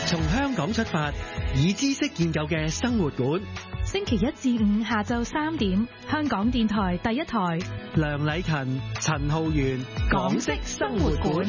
從香港出發，以知識建構嘅生活館。 星期一至五下晝3點，香港電台第一台。 梁禮勤、陳浩源，港式生活館。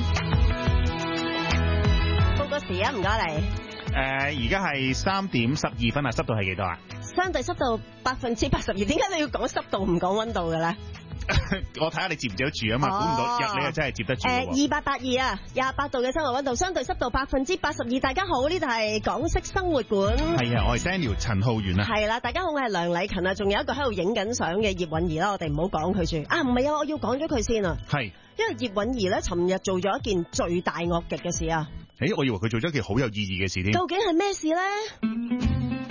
報個時啊，唔該你。 而家係3點12分啊，濕度係幾多啊？ 相對濕度82%，點解你要講濕度唔講溫度嘅咧？ 我睇下你接唔接得住啊嘛，估唔到入你又真係接得住。 2882啊，28度嘅室外溫度，相對濕度82%。大家好，呢度係港式生活館。 係啊，我係 Daniel 陳浩源啊。 係啦，大家好，我係梁禮勤啊，仲有一個喺度影緊相嘅葉韻儀啦，我哋唔好講佢住啊，唔係啊，我要講咗佢先啊。係，因為葉韻儀咧，尋日做咗一件罪大惡極嘅事啊。 我以為佢做咗一件好有意義嘅事添。 究竟係咩事咧？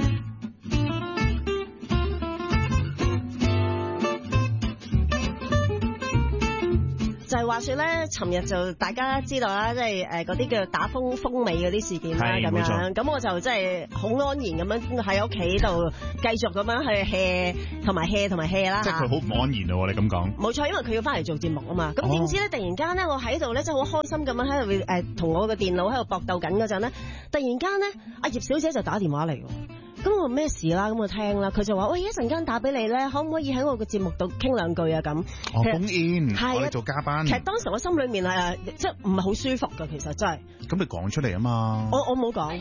就係話說咧，尋日就大家知道啦，即係嗰啲叫打風尾嗰啲事件啦，咁樣。咁我就真係好安然咁樣喺屋企度繼續咁樣去 hea 同埋 hea 啦。 即係佢好唔安然咯，你咁講。 冇錯，因為佢要翻嚟做節目啊嘛。咁點知咧，突然間咧，我喺度咧，真係好開心咁樣喺度同我嘅電腦喺度搏鬥緊嗰陣咧，突然間咧，阿葉小姐就打電話嚟。咁我咩事啦？咁我聽啦，佢就話：喂，一陣間打俾你咧，可唔可以喺我嘅節目度傾兩句啊？咁 phone in，我哋做嘉賓。 其實當時我心裏面係即係唔係好舒服㗎，其實真係。 咁你講出嚟啊嘛！ 我冇講，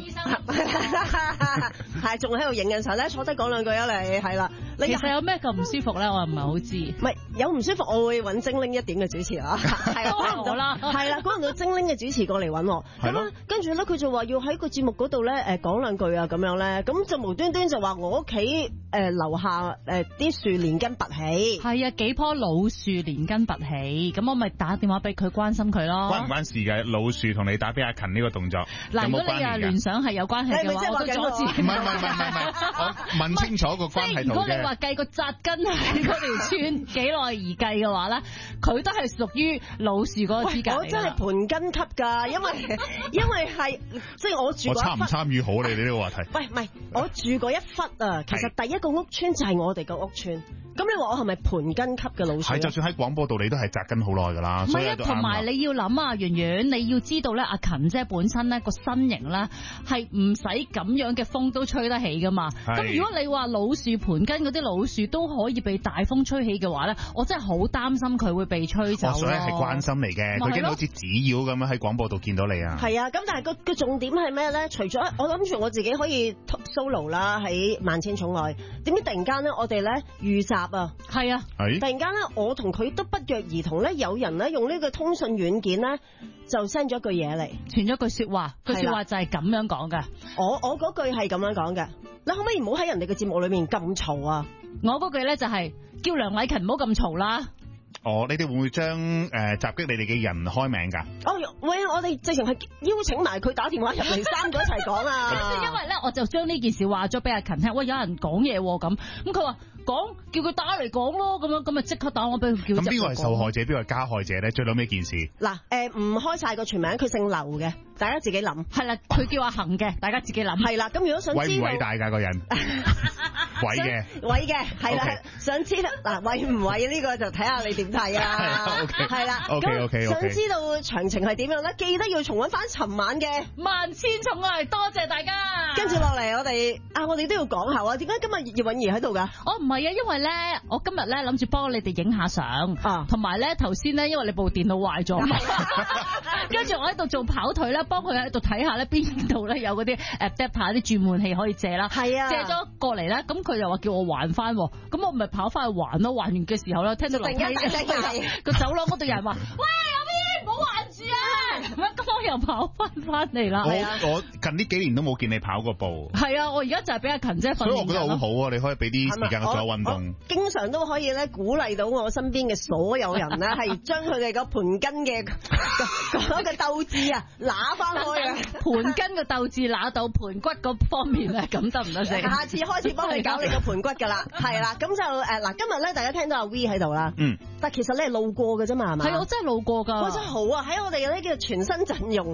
係仲喺度影緊相咧，坐低講兩句啊！你係啦，你其實有咩咁唔舒服咧？我又唔係好知。 唔係有唔舒服，我會揾精靈一點嘅主持啦。係啊， 我啦， 係啦，估唔到精靈嘅主持過嚟揾我。係咯。跟住咧，佢就話要喺個節目嗰度咧講兩句啊，咁樣咧，咁就無端端就話我屋企樓下啲樹連根拔起。係啊， 幾棵老樹連根拔起，咁我咪打電話俾佢關心佢咯。 關唔關事嘅？老樹同你打俾阿勤呢個動作， 嗱，如果你啊聯想係有關係嘅話，我都阻止。 唔係，我問清楚個關係圖嘅。如果你話計個扎根喺嗰條村幾耐而計嘅話咧，佢都係屬於老樹嗰個資格嚟。 我真係盤根級㗎，因為係即係我住嗰一忽。 我參唔參與好你哋呢個話題？ 喂，唔係我住嗰一忽啊，其實第一個屋村就係我哋個屋村。咁你話我係咪盤根級嘅老樹？ 係，就算喺廣播道你都係扎根好耐㗎啦。 唔係啊，同埋你要諗啊，圓圓，你要知道咧，阿勤姐本身咧個身形咧係唔使咁樣嘅風都吹得起㗎嘛。咁如果你話老樹盤根嗰啲老樹都可以被大風吹起嘅話咧，我真係好擔心佢會被吹走咯。 所以係關心嚟嘅，佢驚好似紙鷂咁樣喺廣播道見到你啊。係啊，咁但係個重點係咩咧？除咗我諗住我自己可以 solo 啦，喺萬千寵愛，點知突然間咧我哋咧遇襲啊！係啊，突然間咧我同佢都不約而同咧，有人咧用呢個通訊軟件咧就 send 咗句嘢嚟，傳咗句說話，句說話就係咁樣講嘅。我嗰句係咁樣講嘅，你可唔可以唔好喺人哋嘅節目裏面咁嘈啊？我嗰句咧就係叫梁禮勤唔好咁嘈啦。 你哋會唔會將襲擊你哋嘅人開名㗎？ 喂，我哋直情係邀請埋佢打電話入嚟，3個一齊講啊！ 因為咧，我就將呢件事話咗俾阿勤聽，喂，有人講嘢咁佢話講，叫佢打嚟講咯，咁咪即刻打我俾佢叫。咁邊個係受害者，邊個係加害者咧？最諗呢件事。 嗱，唔開晒個全名，佢姓劉嘅，大家自己諗。係啦， 佢叫阿恒嘅，大家自己諗。係啦， 咁如果想知道， 偉唔偉大㗎個人？偉嘅，係啦， 想知道嗱偉唔偉呢個就睇下你點睇啊。係啦 ，OK。 想知道詳情係點樣咧？記得要重溫翻尋晚嘅萬千寵愛，多謝大家。 跟住落嚟，我哋都要講下啊。點解今日葉韻儀喺度㗎？ 我唔係啊，因為咧，我今日咧諗住幫你哋影下相，同埋咧頭先咧，因為你部電腦壞咗，跟住我喺度做跑腿咧，幫佢喺度睇下咧邊度咧有嗰啲adapter 啲轉換器可以借啦。係啊，借咗過嚟咧，咁佢就話叫我還翻，咁我咪跑翻去還咯。還完嘅時候咧，聽到樓梯個走廊嗰度有人話：喂，阿邊，唔好還住啊！咁我又跑翻嚟啦。 我近呢幾年都冇見你跑過步。 係啊，我而家就係俾阿勤姐訓練。所以我覺得好好啊，你可以俾啲時間我做下運動。 經常都可以咧鼓勵到我身邊嘅所有人咧，係將佢哋個盤根嘅嗰個鬥志啊拿翻開啊！ 盤根嘅鬥志拿到盤骨嗰方面啊，咁得唔得先？ 下次開始幫你搞你個盤骨㗎啦，係啦，咁就嗱，今日咧大家聽到阿 V 喺度啦，但其實你係路過㗎啫嘛，係嘛？係，我真係路過㗎。我真係好啊，喺我哋咧叫全新陣容。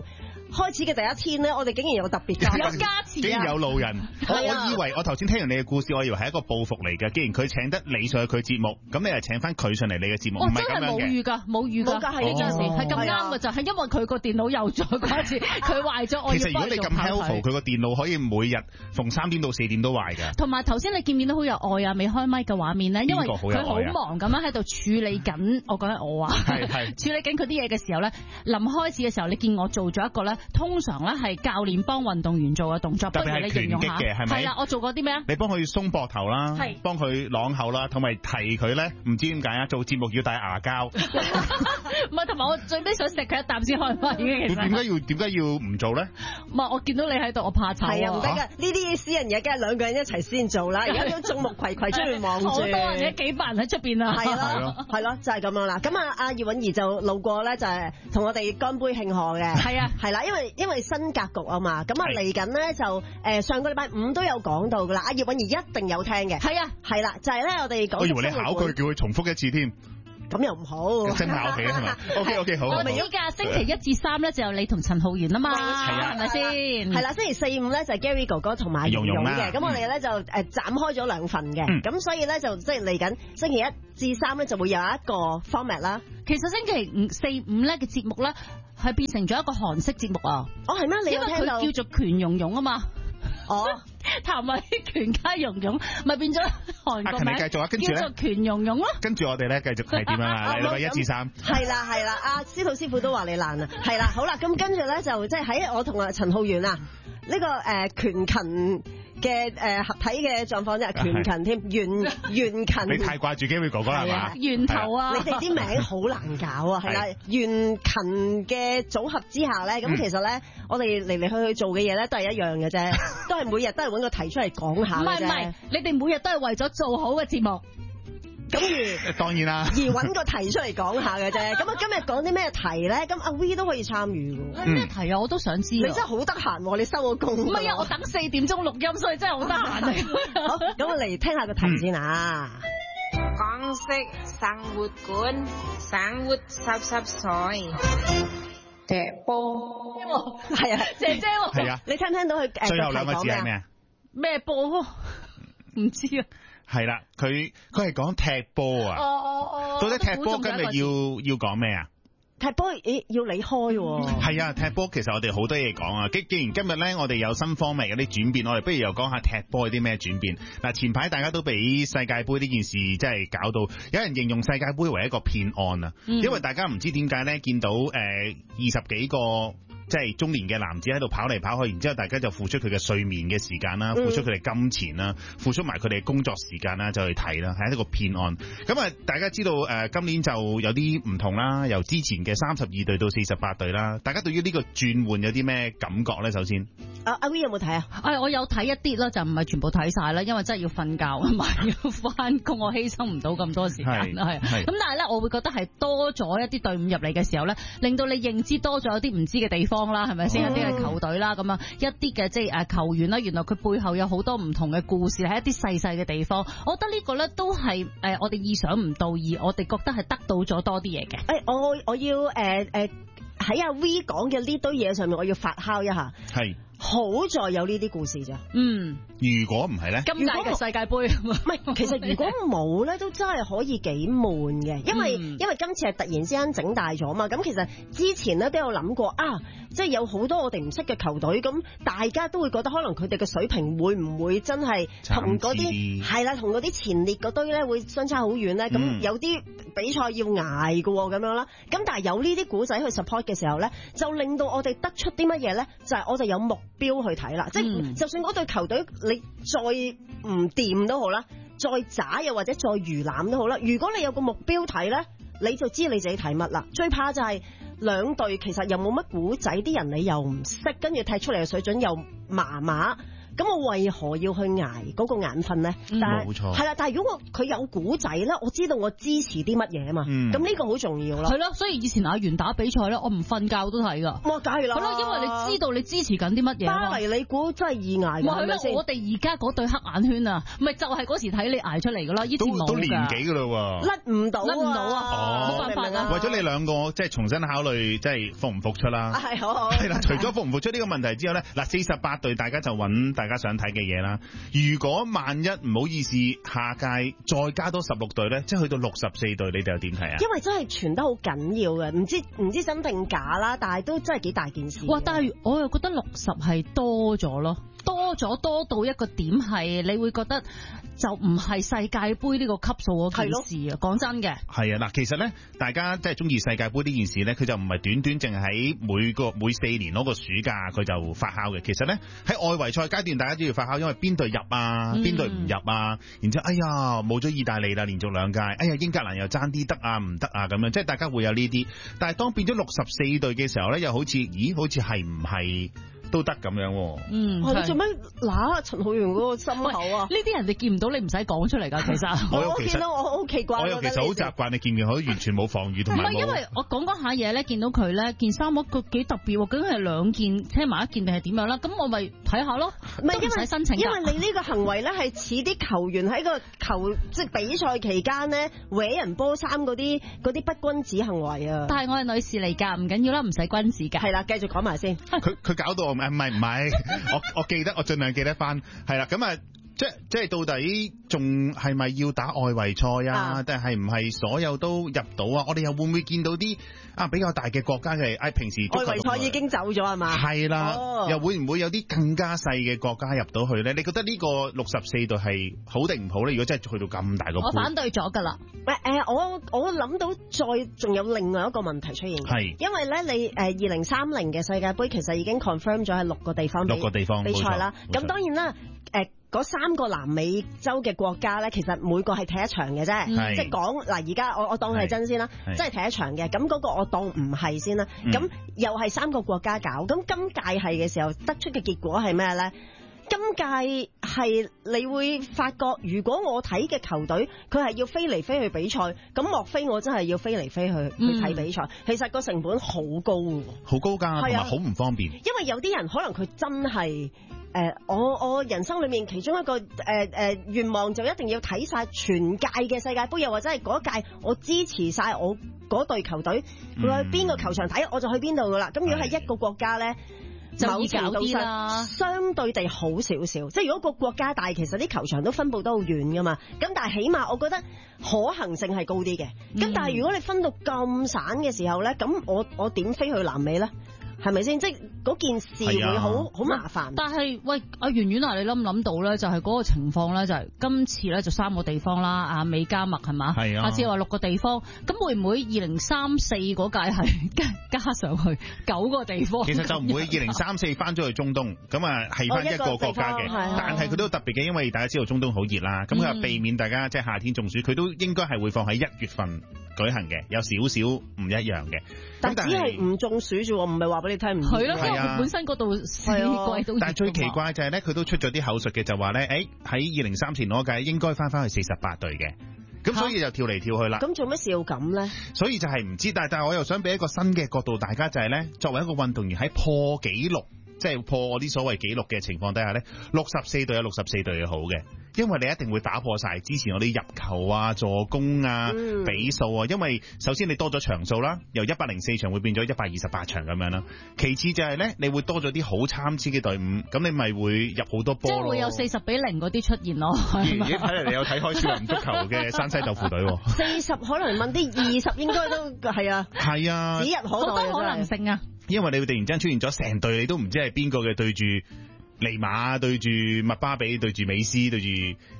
開始嘅第一天咧，我哋竟然有特別嘅， 有加持啊！ 竟然有路人，我以為我頭先聽完你嘅故事，我以為係一個報復嚟嘅。既然佢請得你上去佢節目，咁你係請翻佢上嚟你嘅節目，唔係咁樣嘅。 冇預㗎，冇預㗎，係呢件事係咁啱㗎，就係因為佢個電腦又再嗰次佢壞咗，我要幫佢做。其實如果你咁 helpful， 佢個電腦可以每日逢3點到4點都壞㗎。 同埋頭先你見唔見到好有愛啊？未開麥嘅畫面咧，因為佢好忙咁樣喺度處理緊，我講緊我啊，處理緊佢啲嘢嘅時候咧，臨開始嘅時候，你見我做咗一個咧，通常咧係教練幫運動員做嘅動作， 特別係拳擊嘅，係咪？ 係啦，我做過啲咩啊？ 你幫佢鬆膊頭啦，幫佢啷口啦，同埋提佢咧，唔知點解啊？做節目要戴牙膠， 唔係，同埋我最尾想食佢一啖先開麥嘅。其實點解要唔做咧？ 唔係，我見到你喺度，我怕醜。 係啊，唔得㗎，呢啲私人嘢梗係兩個人一齊先做啦。而家都眾目睽睽出面望住，好多人，幾百人喺出邊啊。係咯，就係咁樣啦。咁啊，阿葉韻儀就路過咧，就係同我哋乾杯慶賀嘅。係啊，係啦，因為新格局啊嘛。咁啊嚟緊咧就上個禮拜5都有講到㗎啦。阿葉韻儀一定有聽嘅。係啊，係啦，就係咧我哋講。 我以為你考佢叫佢重複一次添。 咁又唔好， 真考起係嘛 ？OK 好。 我哋依家星期1至3咧就有你同陳浩源啊嘛，係咪先？係啦，星期4、5咧就係 Gary 哥哥同埋蓉蓉嘅，咁我哋咧就斬開咗2份嘅，咁所以咧就即係嚟緊星期1至3咧就會有一個 format 啦。 其實星期4、5咧嘅節目咧係變成咗一個韓式節目啊！ 哦，係咩？你有聽到？ 因為佢叫做拳蓉蓉啊嘛。 哦， 譚偉權加蓉蓉，咪變咗韓國名， 繼續啊，跟住咧叫做權蓉蓉咯。 跟住我哋咧繼續係點樣啊？禮拜1至3。係啦，阿司徒師傅都話你爛啊。係啦，好啦，咁跟住咧就即係喺我同阿陳浩源啊呢個拳勤嘅合體嘅狀況啫，拳勤添，袁勤。 你太掛住機會哥哥係嘛？ 源頭啊！ 你哋啲名好難搞啊，係啦，袁勤嘅組合之下咧，咁其實咧，我哋嚟嚟去去做嘅嘢咧都係一樣嘅啫，都係每日都係揾個題出嚟講下嘅啫。唔係，你哋每日都係為咗做好嘅節目。咁當然啦， 而揾個題出嚟講下嘅啫。咁啊，今日講啲咩題咧？咁阿 V 都可以參與嘅。 咩題啊？我都想知。 你真係好得閒喎！你收個工。 唔係啊，我等4點鐘錄音，所以真係好得閒啊。 好，咁我嚟聽下個題先啊。 港式生活館，生活濕碎。踢波。 係啊，姐姐。 係啊。 你聽唔聽到佢最後2個字係咩啊？ 咩波？唔知啊。 係啦，佢係講踢波啊！到底踢波今日要講咩啊？ 踢波要你開喎。 係啊，踢波其實我哋好多嘢講啊。既然今日咧我哋有新方面有啲轉變，我哋不如又講下踢波有啲咩轉變。嗱，前排大家都俾世界盃呢件事真係搞到，有人形容世界盃為一個騙案啊！因為大家唔知點解咧，見到20幾個。即係中年嘅男子喺度跑嚟跑去，然之後大家就付出佢嘅睡眠嘅時間啦，付出佢哋金錢啦，付出埋佢哋工作時間啦，就去睇啦，係一個騙案。咁啊，大家知道今年就有啲唔同啦，由之前嘅32隊到48隊啦。大家對於呢個轉換有啲咩感覺咧？首先， 阿 V 有冇睇啊？ 我有睇一啲啦，就唔係全部睇晒啦，因為真係要瞓覺同埋要翻工，我犧牲唔到咁多時間啦。係咁，但係咧，我會覺得係多咗一啲隊伍入嚟嘅時候咧，令到你認知多咗一啲唔知嘅地方。啦，係咪先？一啲嘅球隊啦，咁啊，一啲嘅即係球員啦，原來佢背後有好多唔同嘅故事，喺一啲細細嘅地方。我覺得呢個咧都係我哋意想唔到，而我哋覺得係得到咗多啲嘢嘅。 我要喺阿 V 講嘅呢堆嘢上面，我要發酵一下。係。好在有呢啲故事咋。 如果唔係咧， 今屆嘅世界盃唔係，其實如果冇咧，都真係可以幾悶嘅，因為今次係突然之間整大咗嘛。咁其實之前咧都有諗過啊，即係有好多我哋唔識嘅球隊，咁大家都會覺得可能佢哋嘅水平會唔會真係同嗰啲係啦，同嗰啲前列嗰堆咧會相差好遠咧？咁有啲比賽要捱嘅咁樣啦。咁但係有呢啲古仔去 support 嘅時候咧，就令到我哋得出啲乜嘢咧？就係我哋有目標去睇啦，即係就算嗰隊球隊你再唔掂都好啦，再渣又或者再魚腩都好啦，如果你有個目標睇咧，你就知你自己睇乜啦。最怕就係兩隊其實又冇乜古仔，啲人你又唔識，跟住踢出嚟嘅水準又麻麻， 咁我為何要去捱嗰個眼瞓咧？ 冇錯。 係啦，但係如果佢有古仔咧，我知道我支持啲乜嘢啊嘛。咁呢個好重要咯。 係咯，所以以前阿元打比賽咧，我唔瞓覺都睇㗎。 哇，梗係啦。 係咯，因為你知道你支持緊啲乜嘢。 巴黎你估真係易捱㗎？ 係咪先？我哋而家嗰對黑眼圈啊，咪就係嗰時睇你捱出嚟㗎啦。 都年紀㗎啦喎。 甩唔到啊！冇辦法啊！ 為咗你兩個即係重新考慮，即係復唔復出啦。 係好。 係啦，除咗復唔復出呢個問題之後咧，嗱48隊大家就揾大家想睇嘅嘢啦。如果萬一唔好意思，下屆再加多16隊咧，即係去到64隊，你哋又點睇啊？ 因為真係傳得好緊要嘅，唔知真定假啦，但係都真係幾大件事。 哇！但係我又覺得60係多咗咯，多到一個點係，你會覺得就唔係世界盃呢個級數嗰件事啊！講真嘅。係啊，嗱，其實咧，大家即係中意世界盃呢件事咧，佢就唔係短淨係喺每4年嗰個暑假佢就發酵嘅。其實咧喺外圍賽階段，大家都要發酵，因為邊隊入啊，邊隊唔入啊，然之後哎呀冇咗意大利啦，連續2屆，哎呀英格蘭又爭啲得啊唔得啊咁樣，即係大家會有呢啲。但係當變咗64隊嘅時候咧，又好似係唔係都得咁樣喎。 你做咩揦陳浩源嗰個心口啊？ 呢啲人哋見唔到，你唔使講出嚟㗎。其實我見到我好奇怪。 我其實好習慣你見佢完全冇防禦同埋冇。唔係因為我講下嘢咧，見到佢咧件衫我覺幾特別喎，究竟係2件車埋一件定係點樣啦？咁我咪睇下咯。唔係因為申請， 因為你呢個行為咧係似啲球員喺個即係比賽期間咧搲人波衫嗰啲不君子行為啊！ 但係我係女士嚟㗎，唔緊要啦，唔使君子㗎。 係啦，繼續講埋先。 佢搞到我唔係，我記得，我盡量記得翻。係啦，咁啊。即係到底仲係咪要打外圍賽啊？定係唔係所有都入到啊？我哋又會唔會見到啲比較大嘅國家嘅平時外圍賽已經走咗係嘛？ 係啦，又會唔會有啲更加細嘅國家入到去咧？你覺得呢個64隊係好定唔好咧？如果真係去到咁大個， 我反對咗㗎啦。 我諗到仲有另外一個問題出現，係因為咧你2030嘅世界盃其實已經 confirm 咗係6個地方比賽啦。咁當然啦，嗰3個南美洲嘅國家咧，其實每個係踢一場嘅啫，即係講嗱，而家我當係真先啦，即係踢一場嘅，咁嗰個我當唔係先啦，咁又係3個國家搞，咁今屆係嘅時候得出嘅結果係咩咧？今屆係你會發覺，如果我睇嘅球隊佢係要飛嚟飛去比賽，咁莫非我真係要飛嚟飛去睇比賽？其實個成本好高喎， 好高㗎，同埋好唔方便。 因為有啲人可能佢真係。我人生裏面其中一個願望就一定要睇晒全屆嘅世界盃，又或者係嗰屆我支持晒我嗰隊球隊，佢去邊個球場睇我就去邊度噶啦。咁如果係一個國家咧，就易搞啲啦，相對地好少少。即係如果個國家大，其實啲球場都分佈得好遠噶嘛。咁但係起碼我覺得可行性係高啲嘅。咁但係如果你分到咁散嘅時候咧，咁我點飛去南美咧？係咪先？即係嗰件事會好麻煩。 但係喂，阿圓圓啊，你諗唔諗到咧？就係嗰個情況咧，就係今次咧就3個地方啦，阿美加墨係嘛？係啊。下次話6個地方，咁會唔會2034嗰屆係加上去9個地方？ 其實就唔會2034翻咗去中東，咁啊係翻一個國家嘅。但係佢都特別嘅，因為大家知道中東好熱啦，咁佢話避免大家即係夏天中暑，佢都應該係會放喺1月份舉行嘅，有少少唔一樣嘅。 但只係唔中暑啫喎，唔係話俾你聽唔係咯，因為佢本身嗰度四季都熱。 但係最奇怪就係咧，佢都出咗啲口述嘅，就話咧，喺2030嗰屆應該翻去48隊嘅，咁所以就跳嚟跳去啦。 咁做咩事要咁咧？ 所以就係唔知，但係我又想俾一個新嘅角度，大家就係咧，作為一個運動員喺破紀錄，即係破我啲所謂紀錄嘅情況底下咧，64隊有64隊嘅好嘅。因為你一定會打破晒之前我哋入球啊、助攻啊、比數啊，因為首先你多咗場數啦，由104場會變咗128場咁樣啦。其次就係咧，你會多咗啲好參差嘅隊伍，咁你咪會入好多波咯。即係會有 40-0嗰啲出現咯。 睇嚟你有睇開超人足球嘅山西豆腐隊喎。 40可能問啲20應該都係啊。係啊，指日可待好多可能性啊。 因為你會突然間出現咗成隊，你都唔知係邊個嘅對住尼馬，對住麥巴比，對住美斯，對住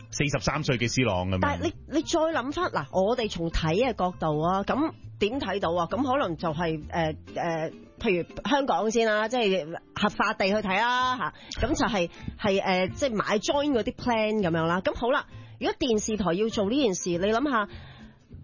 43歲嘅 C 朗咁樣。但係你再諗翻嗱，我哋從睇嘅角度啊，咁點睇到啊？咁可能就係譬如香港先啦，即係合法地去睇啦嚇，咁就係即係買 join 嗰啲 plan 咁樣啦。咁好啦，如果電視台要做呢件事，你諗下。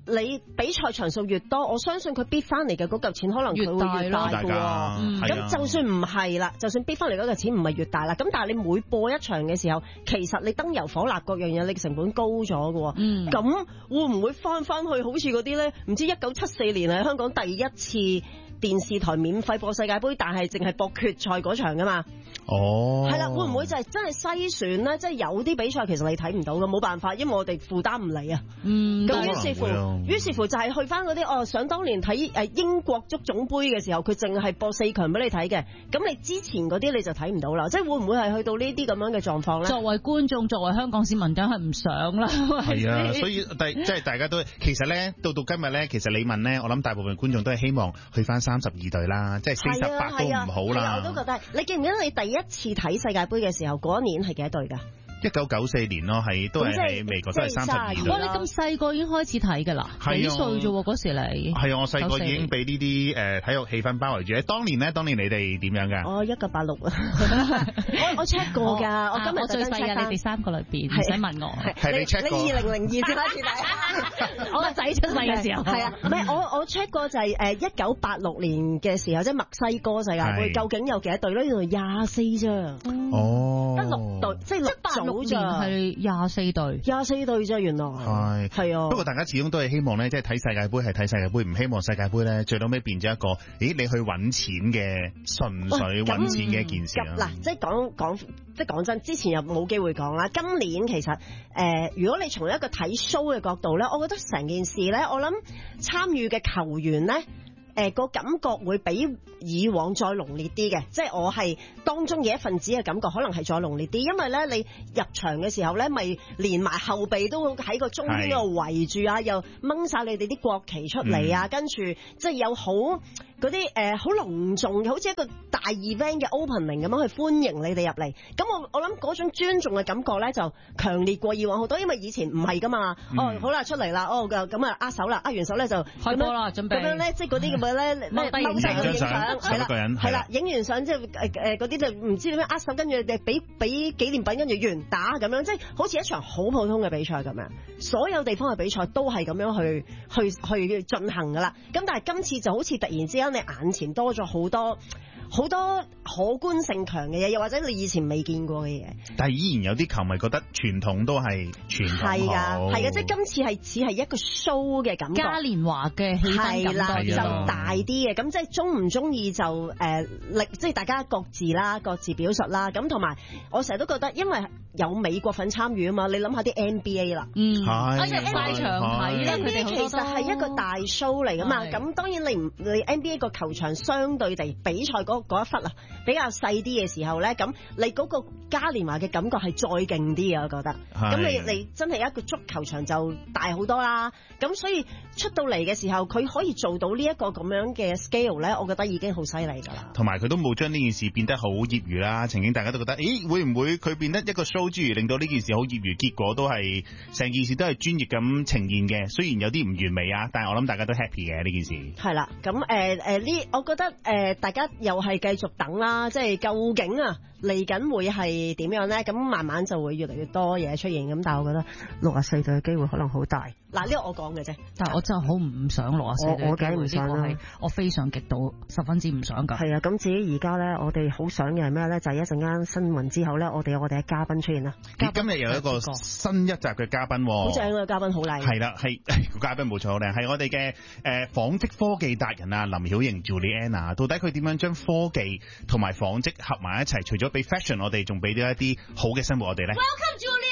你比賽場數越多，我相信佢逼翻嚟嘅嗰嚿錢可能佢會越大嘅喎。咁就算唔係啦，就算逼翻嚟嗰嚿錢唔係越大啦，咁但係你每播一場嘅時候，其實你燈油火蠟各樣嘢，你嘅成本高咗嘅喎。咁會唔會翻去好似嗰啲咧？唔知1974年係香港第一次電視台免費播世界盃，但係淨係播決賽嗰場㗎嘛？ 哦， 係啦，會唔會就係真係篩選咧？即係有啲比賽其實你睇唔到嘅，冇辦法，因為我哋負擔唔嚟啊。咁於是乎就係去翻嗰啲想當年睇英國足總杯嘅時候，佢淨係播4強俾你睇嘅。咁你之前嗰啲你就睇唔到啦。即係會唔會係去到呢啲咁樣嘅狀況咧？ 作為觀眾，作為香港市民，梗係唔想啦。 係啊，所以即係大家都其實咧，到今日咧，其實你問咧，我諗大部分觀眾都係希望去翻32隊啦，即係48都唔好啦。 我都覺得。你記唔記得你第一次睇世界盃嘅時候，嗰一年係幾多隊㗎 ？1994年咯，都係喺美國，都係32隊。 哇！你咁細個已經開始睇㗎啦，幾歲啫喎？嗰時你係啊，我細個已經俾呢啲體育氣氛包圍住。當年你哋點樣㗎？ 我1986啊，我 check 過㗎。我今日最細嘅，你哋3個裏邊，唔使問我。 係你 check 過？ 你2002先開始睇， 我個仔出世嘅時候。 係啊，唔係我 check 過就係1986年嘅時候，即係墨西哥世界盃，究竟有幾多隊咧？原來24咋。 哦， 得6隊，即係6組咋。 係24隊 ，24隊啫，原來係啊。 不過大家始終都係希望咧，即係睇世界盃係睇世界盃，唔希望世界盃咧最後尾變咗一個，你去揾錢嘅純粹揾錢嘅一件事嗱，即係講真，之前又冇機會講啦。今年其實如果你從一個睇 show 嘅角度咧，我覺得成件事咧，我諗參與嘅球員咧。個感覺會比以往再濃烈啲嘅，即係我係當中嘅一份子嘅感覺，可能係再濃烈啲，因為咧你入場嘅時候咧，咪連埋後備都喺個中間度圍住啊，又掹晒你哋啲國旗出嚟啊，跟住即係有好嗰啲好隆重嘅，好似一個大 event 嘅 opening 咁樣去歡迎你哋入嚟。咁我諗嗰種尊重嘅感覺咧，就強烈過以往好多，因為以前唔係噶嘛。好啦，出嚟啦，咁啊握手啦，握完手咧就開波啦，準備咁樣咧，即係嗰啲咁樣咧，影相係啦，影完相即係嗰啲就唔知點樣握手，跟住俾紀念品，跟住完打咁樣，即係好似一場好普通嘅比賽咁樣。所有地方嘅比賽都係咁樣去進行噶啦。咁但係今次就好似突然之間你眼前多咗好多可觀性強嘅嘢，又或者你以前未見過嘅嘢。 但係依然有啲球迷覺得傳統都係傳統好。係㗎， 即係今次係似係一個 show 嘅感覺， 嘉年華嘅氣氛感就大啲嘅。咁即係中唔中意就即係大家各自表述啦。咁同埋我成日都覺得，因為有美國份參與啊嘛，你諗下啲 NBA 啦， 晒場睇啦，佢哋其實係一個大 show 嚟噶嘛。咁當然你 NBA 個球場相對地比賽嗰一忽啊比較細啲嘅時候咧，咁你嗰個嘉年華嘅感覺係再勁啲啊，我覺得。咁你真係一個足球場就大好多啦。咁所以出到嚟嘅時候，佢可以做到呢一個咁樣嘅 scale 咧，我覺得已經好犀利㗎啦。 同埋佢都冇將呢件事變得好業餘啦。曾經大家都覺得，會唔會佢變得一個 show 之餘，令到呢件事好業餘？結果都係成件事都係專業咁呈現嘅。雖然有啲唔完美啊，但係我諗大家都 happy 嘅呢件事。 係啦，咁我覺得大家又係繼續等啦，即係究竟嚟緊會係點樣咧？咁慢慢就會越嚟越多嘢出現。咁但係我覺得64隊嘅機會可能好大。嗱，呢個我講嘅啫， 但係我真係好唔想64隊。 我梗係唔想啦， 我非常極度十分之唔想㗎。 係啊，咁至於而家咧，我哋好想嘅係咩咧？就係一陣間新聞之後咧，我哋有我哋嘅嘉賓出現啦。 今日有一個新一集嘅嘉賓， 好正啊！嘉賓好靚。 係啦，係個嘉賓冇錯好靚，係我哋嘅紡織科技達人啊，林曉瑩 Juliana。到底佢點樣將科技同埋紡織合埋一齊？除咗俾 fashion， 我哋仲俾咗一啲好嘅生活我哋咧。 Welcome Juliana。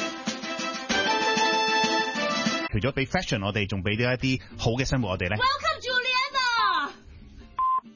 除咗俾 fashion， 我哋仲俾咗一啲好嘅生活我哋咧。 Welcome